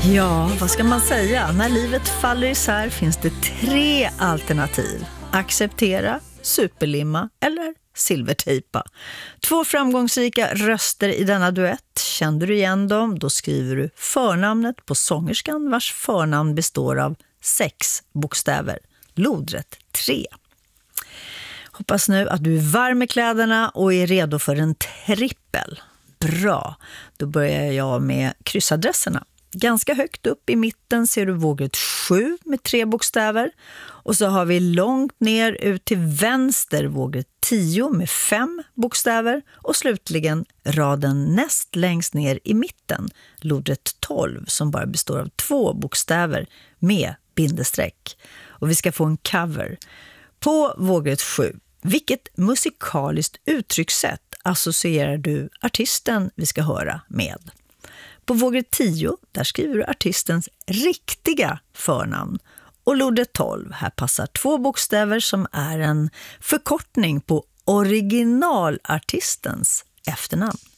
Ja, vad ska man säga? När livet faller isär finns det 3 alternativ. Acceptera, superlimma eller silvertejpa. 2 framgångsrika röster i denna duett. Kände du igen dem? Då skriver du förnamnet på sångerskan vars förnamn består av 6 bokstäver. Lodrätt 3. Hoppas nu att du är varm i kläderna och är redo för en trippel. Bra, då börjar jag med kryssadresserna. Ganska högt upp i mitten ser du vågrätt 7 med 3 bokstäver. Och så har vi långt ner ut till vänster vågrätt 10 med 5 bokstäver. Och slutligen raden näst längst ner i mitten, lodrätt 12 som bara består av 2 bokstäver med bindestreck. Och vi ska få en cover. På vågrätt 7, vilket musikaliskt uttryckssätt associerar du artisten vi ska höra med? På vågrätt 10, där skriver du artistens riktiga förnamn. Och lodrätt 12, här passar 2 bokstäver som är en förkortning på originalartistens efternamn.